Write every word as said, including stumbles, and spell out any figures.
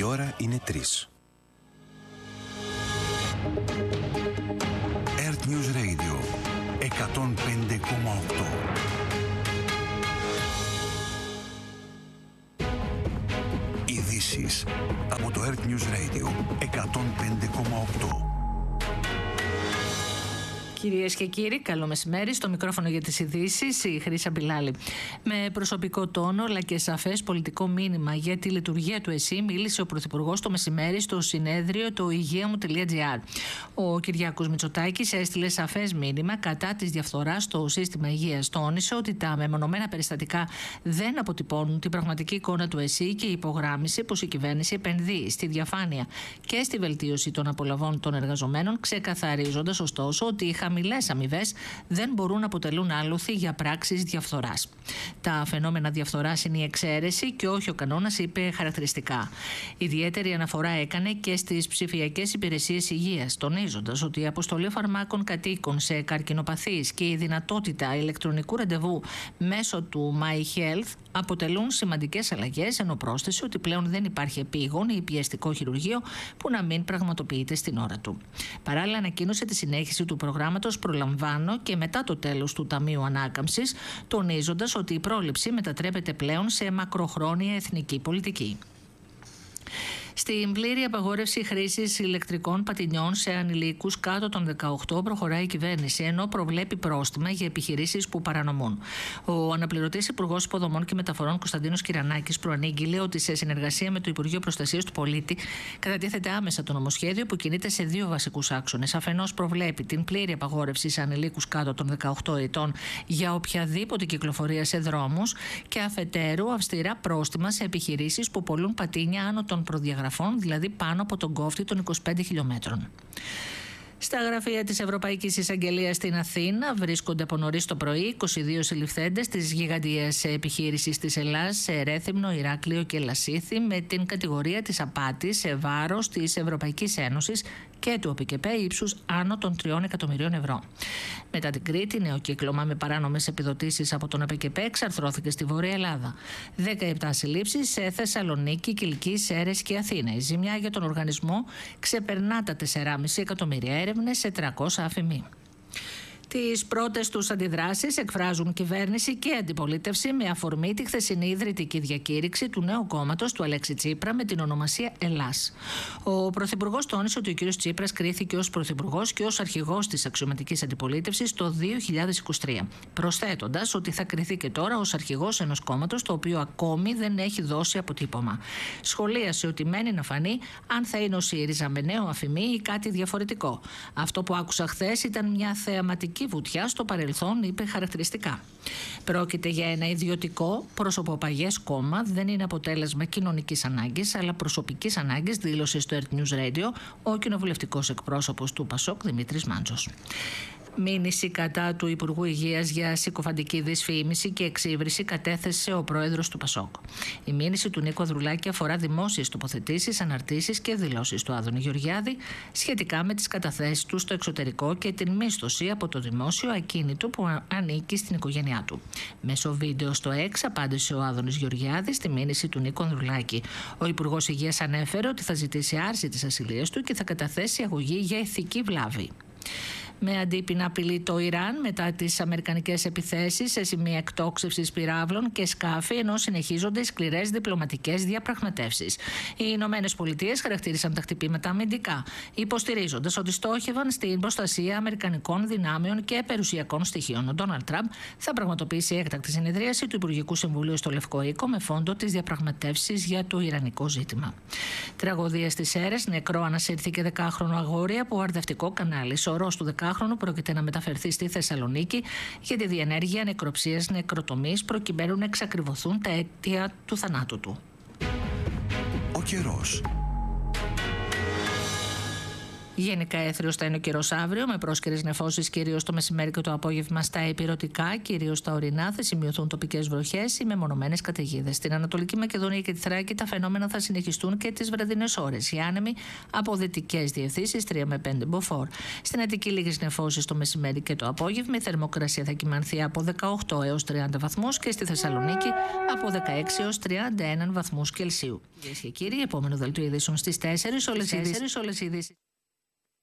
ώρα είναι τρεις. Earth News Radio εκατόν πέντε κόμμα οκτώ. Ειδήσεις από το Earth News Radio εκατόν πέντε κόμμα οκτώ. Κυρίες και κύριοι, καλό μεσημέρι. Στο μικρόφωνο για τις ειδήσεις η Χρύσα Μπιλάλη. Με προσωπικό τόνο αλλά και σαφές πολιτικό μήνυμα για τη λειτουργία του ΕΣΥ, μίλησε ο Πρωθυπουργός το μεσημέρι στο συνέδριο το υγεία μου τελεία τζι άρ. Ο Κυριάκος Μητσοτάκης έστειλε σαφές μήνυμα κατά της διαφθοράς στο σύστημα υγείας. Τόνισε ότι τα μεμονωμένα περιστατικά δεν αποτυπώνουν την πραγματική εικόνα του ΕΣΥ και υπογράμμισε πως η κυβέρνηση επενδύει στη διαφάνεια και στη βελτίωση των απολαβών των εργαζομένων, ξεκαθαρίζοντας ωστόσο ότι είχαμε χαμηλές αμοιβές δεν μπορούν να αποτελούν άλοθη για πράξεις διαφθοράς. Τα φαινόμενα διαφθοράς είναι η εξαίρεση και όχι ο κανόνας, είπε χαρακτηριστικά. Ιδιαίτερη αναφορά έκανε και στις ψηφιακές υπηρεσίες υγείας, τονίζοντας ότι η αποστολή φαρμάκων κατοίκων σε καρκινοπαθείς και η δυνατότητα ηλεκτρονικού ραντεβού μέσω του MyHealth αποτελούν σημαντικές αλλαγές, ενώ πρόσθεσε ότι πλέον δεν υπάρχει επίγον ή πιεστικό χειρουργείο που να μην πραγματοποιείται στην ώρα του. Παράλληλα, ανακοίνωσε τη συνέχιση του προγράμματος Προλαμβάνω και μετά το τέλος του Ταμείου Ανάκαμψης, τονίζοντας ότι η πρόληψη μετατρέπεται πλέον σε μακροχρόνια εθνική πολιτική. Στην πλήρη απαγόρευση χρήσης ηλεκτρικών πατινιών σε ανηλίκους κάτω των δεκαοκτώ προχωράει η κυβέρνηση, ενώ προβλέπει πρόστιμα για επιχειρήσεις που παρανομούν. Ο αναπληρωτής Υπουργός Υποδομών και Μεταφορών Κωνσταντίνος Κυρανάκης προανήγγειλε ότι σε συνεργασία με το Υπουργείο Προστασίας του Πολίτη κατατίθεται άμεσα το νομοσχέδιο που κινείται σε δύο βασικούς άξονες. Αφενός προβλέπει την πλήρη απαγόρευση σε ανηλίκους κάτω των δεκαοκτώ ετών για οποιαδήποτε κυκλοφορία σε δρόμους και αφετέρου αυστηρά πρόστιμα σε επιχειρήσεις που πωλούν πατίνια άνω των προδιαγραφών, δηλαδή πάνω από τον κόφτη των είκοσι πέντε χιλιόμετρων. Στα γραφεία της Ευρωπαϊκής Εισαγγελίας στην Αθήνα βρίσκονται από νωρίς το πρωί είκοσι δύο συλληφθέντες της γιγαντιαίας επιχείρησης της Ελλάς σε Ρέθυμνο, Ηράκλειο και Λασίθι με την κατηγορία της απάτης σε βάρος της Ευρωπαϊκής Ένωσης και του ΟΠΚΠ ύψους άνω των τριών εκατομμυρίων ευρώ. Μετά την Κρήτη, νεοκύκλωμα με παράνομες επιδοτήσεις από τον ΟΠΚΠ εξαρθρώθηκε στη Βόρεια Ελλάδα. δεκαεπτά συλλήψεις σε Θεσσαλονίκη, Κιλκή, Σέρρες και Αθήνα. Η ζημιά για τον οργανισμό ξεπερνά τα τέσσερα κόμμα πέντε εκατομμύρια έρευνες σε τριακόσια αφημί. Τις πρώτες τους αντιδράσεις εκφράζουν κυβέρνηση και αντιπολίτευση με αφορμή τη χθεσινή ιδρυτική διακήρυξη του νέου κόμματος του Αλέξη Τσίπρα με την ονομασία Ελλάς. Ο Πρωθυπουργός τόνισε ότι ο κ. Τσίπρας κρίθηκε ως Πρωθυπουργός και ως αρχηγός της αξιωματικής αντιπολίτευσης το δύο χιλιάδες είκοσι τρία, προσθέτοντας ότι θα κριθεί και τώρα ως αρχηγός ενός κόμματος το οποίο ακόμη δεν έχει δώσει αποτύπωμα. Σχολίασε ότι μένει να φανεί αν θα είναι ο ΣΥΡΙΖΑ με νέο αφημί ή κάτι διαφορετικό. Αυτό που άκουσα χθες ήταν μια θεαματική βουτιά στο παρελθόν, είπε χαρακτηριστικά. Πρόκειται για ένα ιδιωτικό, προσωποπαγές κόμμα, δεν είναι αποτέλεσμα κοινωνικής ανάγκης, αλλά προσωπικής ανάγκης, δήλωσε στο Earth News Radio ο κοινοβουλευτικός εκπρόσωπος του Πασόκ, Δημήτρης Μάντζος. Μήνυση κατά του Υπουργού Υγείας για συκοφαντική δυσφήμιση και εξύβριση κατέθεσε ο πρόεδρος του Πασόκ. Η μήνυση του Νίκο Ανδρουλάκη αφορά δημόσιες τοποθετήσεις, αναρτήσεις και δηλώσεις του Άδωνη Γεωργιάδη σχετικά με τις καταθέσεις του στο εξωτερικό και την μίσθωση από το δημόσιο ακίνητο που ανήκει στην οικογένειά του. Μέσω βίντεο στο X απάντησε ο Άδωνης Γεωργιάδης στη μήνυση του Νίκο Ανδρουλάκη. Ο Υπουργός Υγείας ανέφερε ότι θα ζητήσει άρση της ασυλίας του και θα καταθέσει αγωγή για ηθική βλάβη. Με αντίπεινα απειλεί το Ιράν μετά τις αμερικανικές επιθέσεις σε σημεία εκτόξευσης πυράβλων και σκάφη, ενώ συνεχίζονται οι σκληρές διπλωματικές διαπραγματεύσεις. Οι Ηνωμένες Πολιτείες χαρακτήρισαν τα χτυπήματα αμυντικά, υποστηρίζοντας ότι στόχευαν στην προστασία αμερικανικών δυνάμεων και περιουσιακών στοιχείων. Ο Ντόναλντ Τραμπ θα πραγματοποιήσει έκτακτη συνεδρίαση του Υπουργικού Συμβουλίου στο Λευκό Οίκο με φόντο τις διαπραγματεύσεις για το ιρανικό ζήτημα. Τραγωδία στις Σέρρες, νεκρό ανασύρθηκε δεκάχρονο αγόρι από αρδευτικό κανάλι. Σωρός του δεκάχρονου πρόκειται να μεταφερθεί στη Θεσσαλονίκη για τη διενέργεια νεκροψίας νεκροτομής προκειμένου να εξακριβωθούν τα αίτια του θανάτου του. Ο καιρός. Γενικά έθριος θα είναι ο καιρός αύριο, με πρόσκαιρες νεφώσεις κυρίως το μεσημέρι και το απόγευμα στα ηπειρωτικά, κυρίως στα ορεινά, θα σημειωθούν τοπικές βροχές ή μεμονωμένες καταιγίδες. Στην Ανατολική Μακεδονία και τη Θράκη τα φαινόμενα θα συνεχιστούν και τις βραδινές ώρες. Οι άνεμοι από δυτικές διευθύνσεις τρία με πέντε μποφόρ. Στην Αττική λίγες νεφώσεις το μεσημέρι και το απόγευμα. Η θερμοκρασία θα κυμανθεί από δεκαοκτώ έως τριάντα βαθμούς και στη Θεσσαλονίκη από δεκαέξι έως τριάντα ένα βαθμούς Κελσίου. Κυρίες και κύριοι, επόμενο δελτίο ειδήσεων στις τέσσερις, όλες οι ειδήσεις.